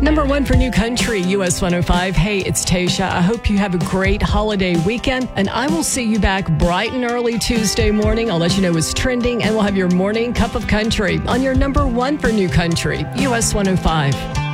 Number one for New Country, US 105. Hey, it's Tasha. I hope you have a great holiday weekend, and I will see you back bright and early Tuesday morning. I'll let you know what's trending, and we'll have your morning cup of country on your number one for New Country, US 105.